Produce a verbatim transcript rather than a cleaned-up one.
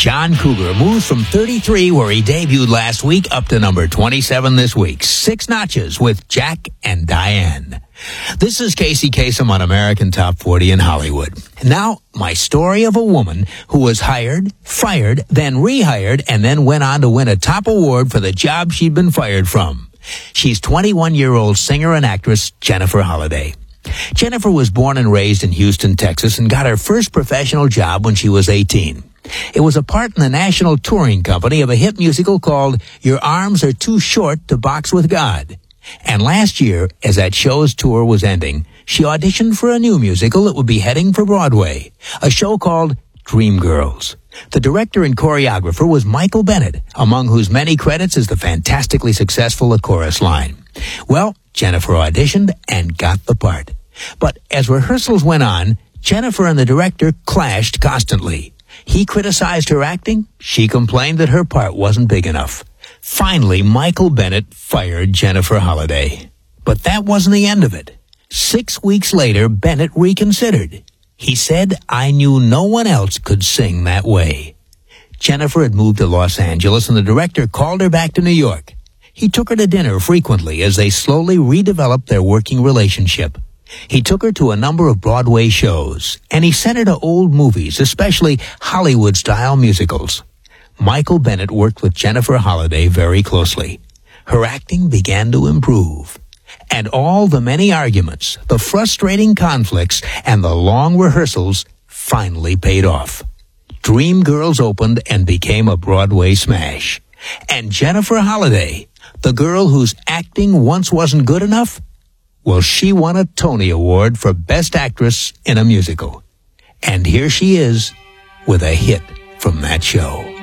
John Cougar moves from thirty-three, where he debuted last week, up to number twenty-seven this week. Six notches with Jack and Diane. This is Casey Kasem on American Top forty in Hollywood. Now, my story of a woman who was hired, fired, then rehired, and then went on to win a top award for the job she'd been fired from. She's twenty-one-year-old singer and actress Jennifer Holliday. Jennifer was born and raised in Houston, Texas, and got her first professional job when she was eighteen. It was a part in the national touring company of a hit musical called Your Arms Are Too Short to Box with God. And last year, as that show's tour was ending, she auditioned for a new musical that would be heading for Broadway, a show called Dreamgirls. The director and choreographer was Michael Bennett, among whose many credits is the fantastically successful A Chorus Line. Well, Jennifer auditioned and got the part. But as rehearsals went on, Jennifer and the director clashed constantly. He criticized her acting. She complained that her part wasn't big enough. Finally, Michael Bennett fired Jennifer Holliday. But that wasn't the end of it. Six weeks later, Bennett reconsidered. He said, "I knew no one else could sing that way." Jennifer had moved to Los Angeles, and the director called her back to New York. He took her to dinner frequently as they slowly redeveloped their working relationship. He took her to a number of Broadway shows, and he sent her to old movies, especially Hollywood-style musicals. Michael Bennett worked with Jennifer Holliday very closely. Her acting began to improve. And all the many arguments, the frustrating conflicts, and the long rehearsals finally paid off. Dreamgirls opened and became a Broadway smash. And Jennifer Holliday, the girl whose acting once wasn't good enough, well, she won a Tony Award for Best Actress in a Musical. And here she is with a hit from that show.